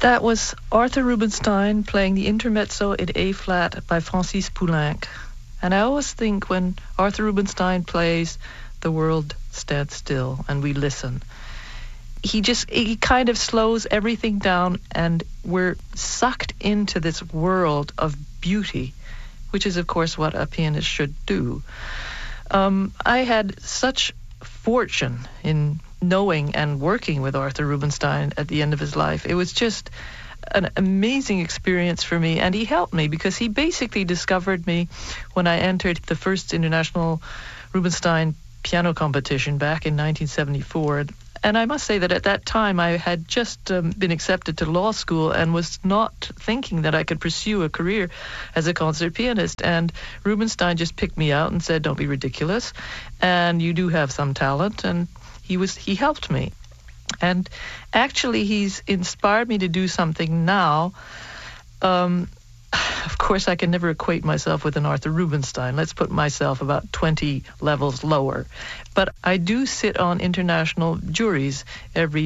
That was Arthur Rubinstein playing the Intermezzo in A-flat by Francis Poulenc. And I always think when Arthur Rubinstein plays, the world stands still and we listen. He kind of slows everything down and we're sucked into this world of beauty, which is, of course, what a pianist should do. I had such fortune in knowing and working with Arthur Rubinstein at the end of his life. It was just an amazing experience for me, and he helped me because he basically discovered me when I entered the first International Rubinstein Piano Competition back in 1974. And I must say that at that time I had just been accepted to law school and was not thinking that I could pursue a career as a concert pianist. And Rubinstein just picked me out and said, "Don't be ridiculous, and you do have some talent." And he helped me. And actually he's inspired me to do something now. Of course, I can never equate myself with an Arthur Rubinstein. Let's put myself about 20 levels lower. But I do sit on international juries every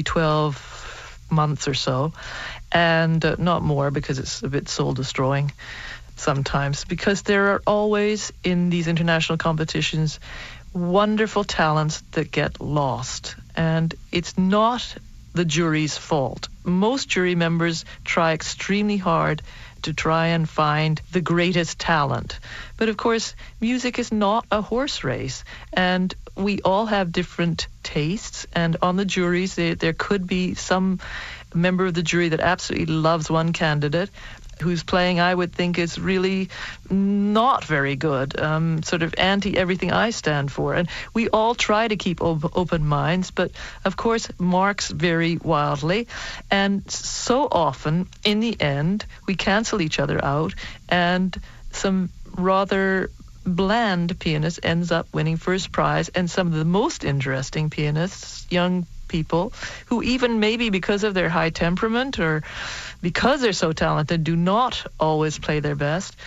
12 months or so, and not more because it's a bit soul-destroying sometimes, because there are always, in these international competitions, wonderful talents that get lost. And it's not the jury's fault. Most jury members try extremely hard to try and find the greatest talent. But of course, music is not a horse race, and we all have different tastes. And on the juries, there could be some member of the jury that absolutely loves one candidate whose playing I would think is really not very good, sort of anti-everything I stand for. And we all try to keep open minds, but of course marks vary wildly. And so often, in the end, we cancel each other out, and some rather bland pianist ends up winning first prize, and some of the most interesting pianists, young people, who even maybe because of their high temperament or because they're so talented do not always play their best,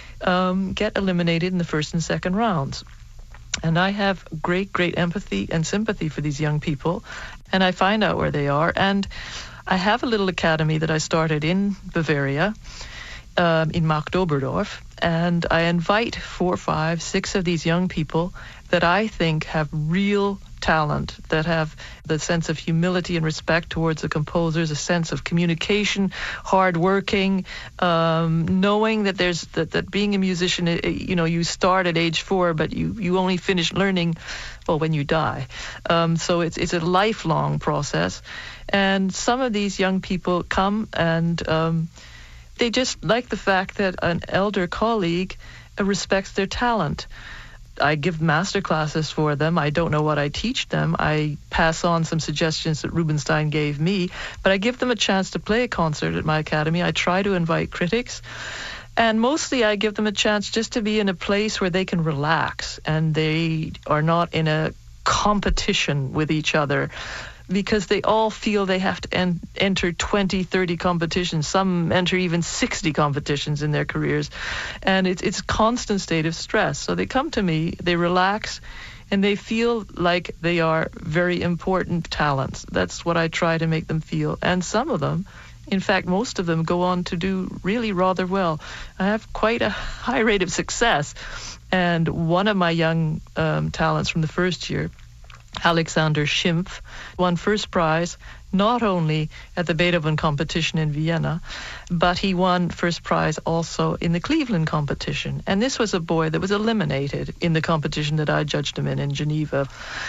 get eliminated in the first and second rounds. And I have great empathy and sympathy for these young people, and I find out where they are. And I have a little academy that I started in Bavaria, in Marktoberdorf, and I invite 4, 5, 6 of these young people that I think have real talent, that have the sense of humility and respect towards the composers, a sense of communication, hard working, knowing that that being a musician, you start at age 4, but you only finish learning, when you die. So it's a lifelong process. And some of these young people come and they just like the fact that an elder colleague respects their talent. I give master classes for them. I don't know what I teach them. I pass on some suggestions that Rubinstein gave me, but I give them a chance to play a concert at my academy. I try to invite critics, and mostly I give them a chance just to be in a place where they can relax and they are not in a competition with each other, because they all feel they have to enter 20, 30 competitions. Some enter even 60 competitions in their careers. And it's a constant state of stress. So they come to me, they relax, and they feel like they are very important talents. That's what I try to make them feel. And some of them, in fact, most of them go on to do really rather well. I have quite a high rate of success. And one of my young talents from the first year, Alexander Schimpf, won first prize not only at the Beethoven competition in Vienna, but he won first prize also in the Cleveland competition. And this was a boy that was eliminated in the competition that I judged him in Geneva.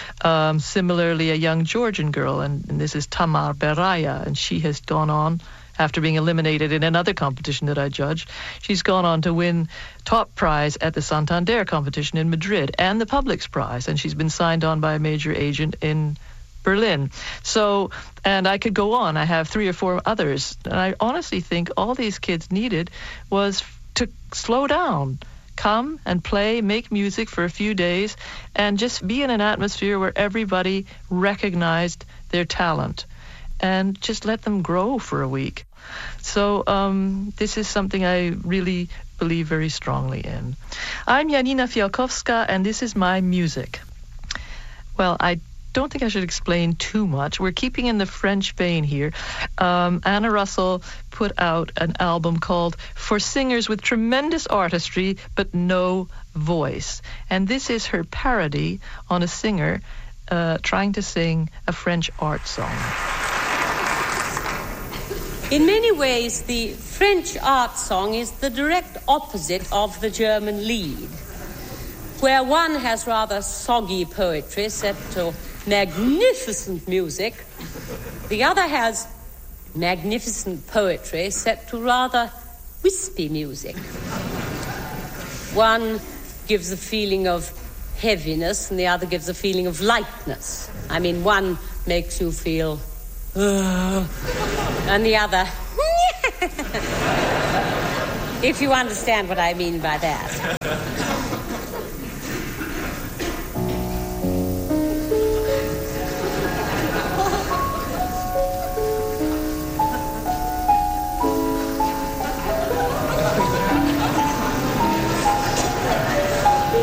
Similarly, a young Georgian girl, and this is Tamar Beraya, and she has gone on, after being eliminated in another competition that I judged, she's gone on to win top prize at the Santander competition in Madrid and the Publix prize, and she's been signed on by a major agent in Berlin. So, and I could go on. I have 3 or 4 others. And I honestly think all these kids needed was to slow down, come and play, make music for a few days, and just be in an atmosphere where everybody recognized their talent, and just let them grow for a week. So this is something I really believe very strongly in. I'm Janina Fialkowska, and this is my music. Well, I don't think I should explain too much. We're keeping in the French vein here. Anna Russell put out an album called For Singers with Tremendous Artistry but No Voice. And this is her parody on a singer trying to sing a French art song. In many ways, the French art song is the direct opposite of the German Lied, where one has rather soggy poetry set to magnificent music, the other has magnificent poetry set to rather wispy music. One gives a feeling of heaviness and the other gives a feeling of lightness. I mean, one makes you feel and the other if you understand what I mean by that.